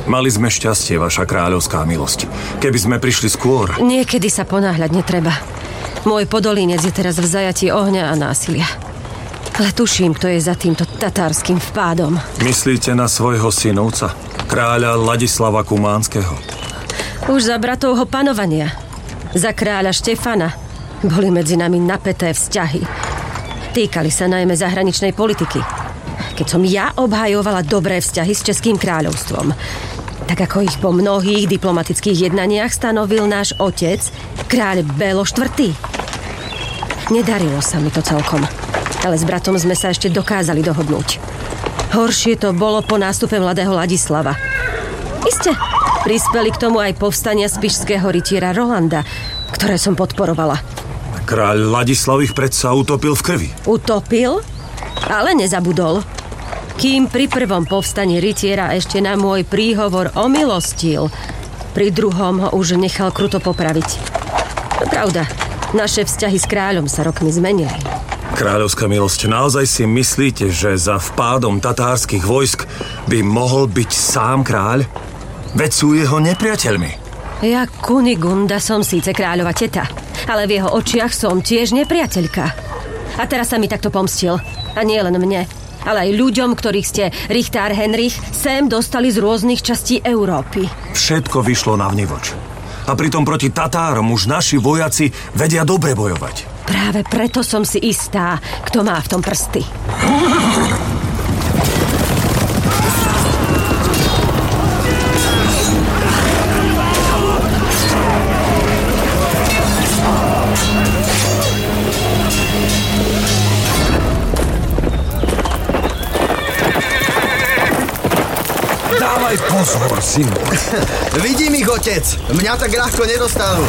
Mali sme šťastie, vaša kráľovská milosť. Keby sme prišli skôr... Niekedy sa ponáhľať netreba. Môj podolínec je teraz v zajatí ohňa a násilia. Ale tuším, kto je za týmto tatárskym vpádom. Myslíte na svojho synovca, kráľa Ladislava Kumánskeho? Už za bratovho panovania. Za kráľa Štefana boli medzi nami napäté vzťahy. Týkali sa najmä zahraničnej politiky. Keď som ja obhajovala dobré vzťahy s Českým kráľovstvom, tak ako ich po mnohých diplomatických jednaniach stanovil náš otec, kráľ Belo IV. Nedarilo sa mi to celkom, ale s bratom sme sa ešte dokázali dohodnúť. Horšie to bolo po nástupe mladého Ladislava. Iste, prispeli k tomu aj povstania spišského rytiera Rolanda, ktoré som podporovala. Kráľ Ladislav ich predsa utopil v krvi. Utopil? Ale nezabudol. Kým pri prvom povstaní rytiera ešte na môj príhovor omilostil, pri druhom ho už nechal kruto popraviť. Pravda, naše vzťahy s kráľom sa rokmi zmenili. Kráľovská milosť, naozaj si myslíte, že za vpádom tatárskych vojsk by mohol byť sám kráľ? Veď sú jeho nepriateľmi. Ja Kunigunda som síce kráľova teta, ale v jeho očiach som tiež nepriateľka. A teraz sa mi takto pomstil. A nie len mne, ale aj ľuďom, ktorých ste, Richtár Henrich, sem dostali z rôznych častí Európy. Všetko vyšlo na vnivoč. A pritom proti Tatárom už naši vojaci vedia dobre bojovať. Práve preto som si istá, kto má v tom prsty. Dávaj pozor, synu. Vidím ich, otec. Mňa tak ľahko nedostanú.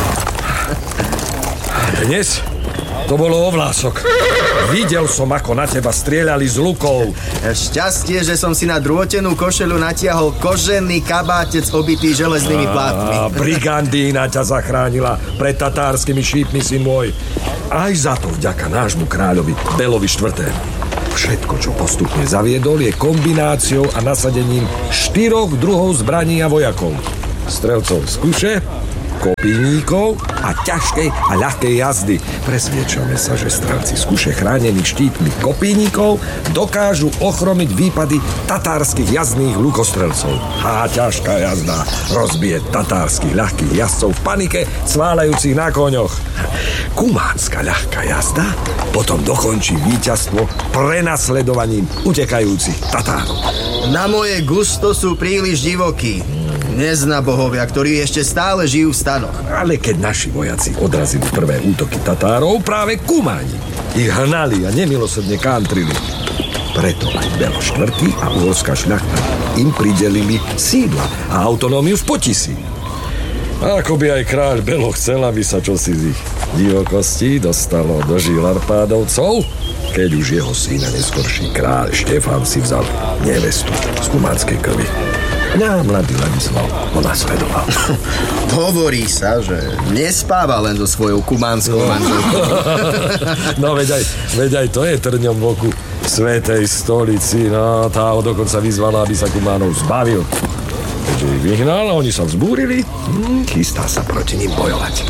Dnes to bolo o vlások. Videl som, ako na teba strieľali z lukov. Šťastie, že som si na drôtenú košeľu natiahol kožený kabátec obitý železnými plátmi. Brigandína ťa zachránila pred tatárskymi šípmi, syn môj. Aj za to vďaka nášmu kráľovi Belovi IV. Všetko, čo postupne zaviedol, je kombináciou a nasadením 4 druhov zbraní a vojakov. Strelcov z kuše, kopíníkov a ťažkej a ľahkej jazdy. Presviečame sa, že strelci z kuše chránení štítmi kopíníkov dokážu ochromiť výpady tatárskych jazdných lukostrelcov. A ťažká jazda rozbije tatárskych ľahkých jazdcov v panike, cválajúcich na koňoch. Kumánska ľahká jazda potom dokončí víťazstvo prenasledovaním utekajúcich Tatárov. Na moje gusto sú príliš divokí. Nezná bohovia, ktorí ešte stále žijú v stanoch. Ale keď naši vojaci odrazili prvé útoky Tatárov, práve Kumáni ich hnali a nemilosrdne kántrili. Preto aj Belo IV. A uhorská šľachta im pridelili sídla a autonómiu v Potisí. Ako by aj kráľ Belo chcel, aby sa čosi z ich divokosti dostalo do žil Arpádovcov, keď už jeho syna neskorší kráľ Štefán si vzal nevestu z kumánskej krvi. Mňa mladý Ladislav ho nasledoval. Hovorí sa, že nespáva len so svojou kumánskou manželkou. No veď aj to je trňom v oku Svätej stolici. No, tá ho dokonca vyzvala, aby sa Kumánov zbavil. Keďže ich vyhnal a oni sa vzbúrili, chystá sa proti ním bojovať.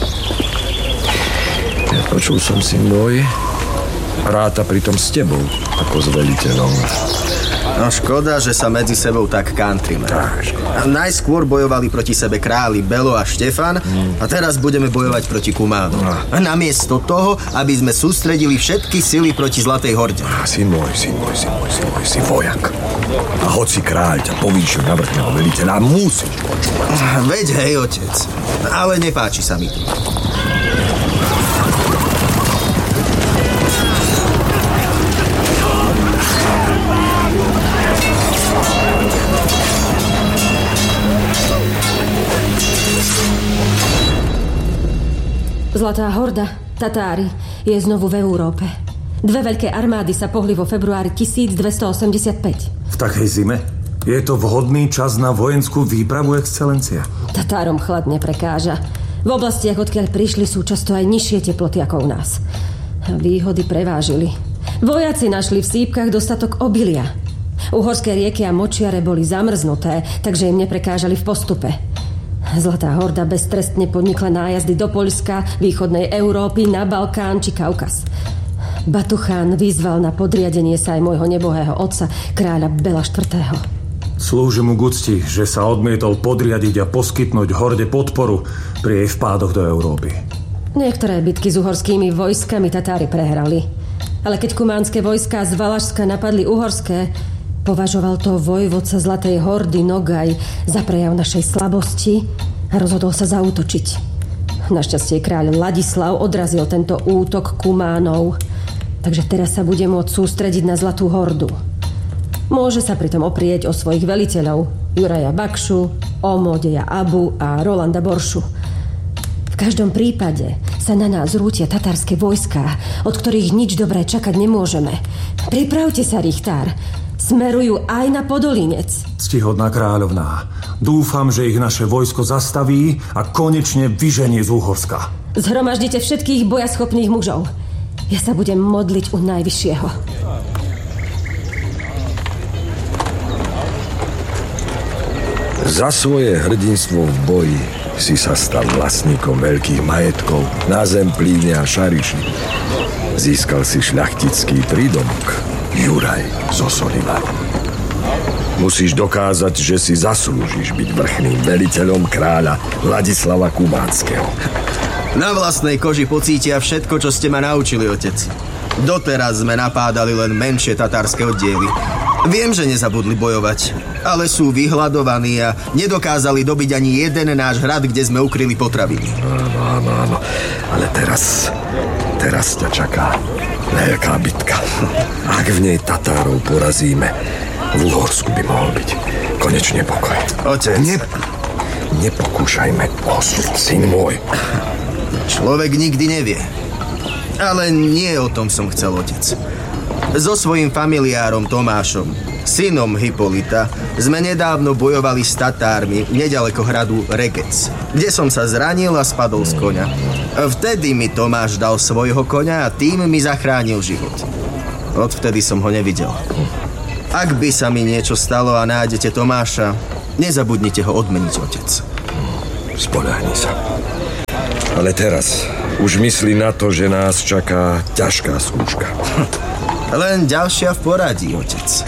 Ja počul som, syn môj, ráta pritom s tebou, ako s veliteľom. No škoda, že sa medzi sebou tak kantríme. Najskôr bojovali proti sebe králi Belo a Štefan a teraz budeme bojovať proti Kumánom. A namiesto toho, aby sme sústredili všetky sily proti Zlatej horde. Syn môj, si vojak. A hoci kráľ ťa povýšil na vrchného veliteľa, musíš počúvať. Veď hej, otec, ale nepáči sa mi to. Zlatá horda, Tatári, je znovu v Európe. 2 veľké armády sa pohli vo februári 1285. V takej zime? Je to vhodný čas na vojenskú výpravu, excelencia? Tatárom chlad neprekáža. V oblastiach, odkiaľ prišli, sú často aj nižšie teploty ako u nás. Výhody prevážili. Vojaci našli v sípkach dostatok obilia. Uhorské rieky a močiare boli zamrznuté, takže im neprekážali v postupe. Zlatá horda beztrestne podnikla nájazdy do Poľska, východnej Európy, na Balkán či Kaukaz. Batuchán vyzval na podriadenie sa aj môjho nebohého otca, kráľa Bela IV. Slúži mu k úcti, že sa odmietol podriadiť a poskytnúť horde podporu pri jej vpádoch do Európy. Niektoré bitky s uhorskými vojskami Tatári prehrali. Ale keď kumánske vojská z Valašska napadli uhorské, považoval to vojvodca Zlatej hordy Nogaj za prejav našej slabosti a rozhodol sa zaútočiť. Našťastie kráľ Ladislav odrazil tento útok Kumánov, takže teraz sa bude môcť sústrediť na Zlatú hordu. Môže sa pritom oprieť o svojich veliteľov Juraja Bakšu, Omodeja Abu a Rolanda Boršu. V každom prípade sa na nás rútia tatárske vojská, od ktorých nič dobré čakať nemôžeme. Pripravte sa, Richtár. Smerujú aj na Podolínec. Ctihodná kráľovná, dúfam, že ich naše vojsko zastaví a konečne vyženie z Úhorska. Zhromaždite všetkých bojaschopných mužov. Ja sa budem modliť u Najvyššieho. Za svoje hrdinstvo v boji si sa stal vlastníkom veľkých majetkov na Zemplíne a Šariši. Získal si šľachtický prídomok Juraj zo Solivaru. Musíš dokázať, že si zaslúžiš byť vrchným veliteľom kráľa Ladislava Kumánskeho. Na vlastnej koži pocítia všetko, čo ste ma naučili, otec. Doteraz sme napádali len menšie tatárske oddiely. Viem, že nezabudli bojovať, ale sú vyhľadovaní a nedokázali dobiť ani jeden náš hrad, kde sme ukryli potraviny. Áno. Ale teraz ťa čaká veľká bitka. Ak v nej Tatárov porazíme, v Uhorsku by mohol byť konečne pokoj. Otec. Nepokúšajme osud, syn môj. Človek nikdy nevie. Ale nie o tom som chcel, otec. So svojím familiárom Tomášom, synom Hippolyta, sme nedávno bojovali s Tatármi nedaleko hradu Regec, kde som sa zranil a spadol z koňa. Vtedy mi Tomáš dal svojho koňa a tým mi zachránil život. Odvtedy som ho nevidel. Ak by sa mi niečo stalo a nájdete Tomáša, nezabudnite ho odmeniť, otec. Spoľahni sa. Ale teraz už myslí na to, že nás čaká ťažká skúška. Len ďalšia v poradí, otec.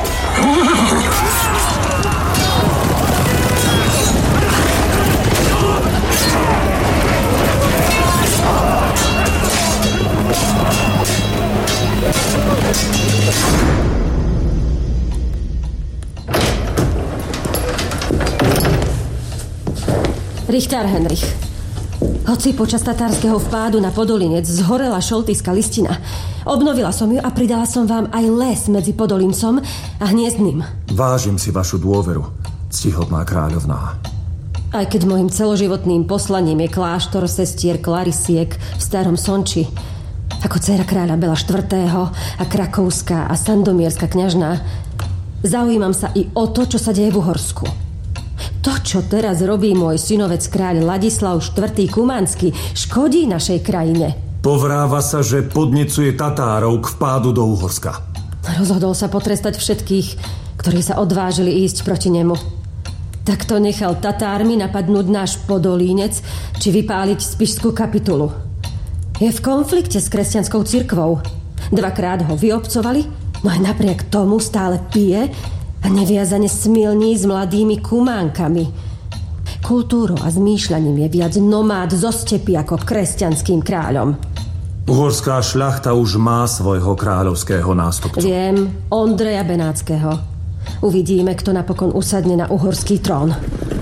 Richtár Henrich. Hoci počas tatárskeho vpádu na Podolínec zhorela šoltýska listina, obnovila som ju a pridala som vám aj les medzi Podolíncom a Hniezdnym. Vážim si vašu dôveru, ctihodná kráľovná. Aj keď môjim celoživotným poslaním je kláštor sestier Klarisiek v Starom Sonči, ako dcéra kráľa Bela IV. A krakovská a sandomierská kňažná, zaujímam sa i o to, čo sa deje v Uhorsku. To, čo teraz robí môj synovec kráľ Ladislav IV. Kumánsky, škodí našej krajine. Povráva sa, že podnecuje Tatárov k vpádu do Uhorska. Rozhodol sa potrestať všetkých, ktorí sa odvážili ísť proti nemu. Takto nechal Tatármi napadnúť náš Podolínec či vypáliť Spišskú kapitulu. Je v konflikte s kresťanskou cirkvou. 2-krát ho vyobcovali, no aj napriek tomu stále pije a neviazane smilní s mladými kumánkami. Kultúrou a zmýšľaním je viac nomád zo stepy ako kresťanským kráľom. Uhorská šľachta už má svojho kráľovského nástupcu. Viem, Ondreja Benátskeho. Uvidíme, kto napokon usadne na uhorský trón.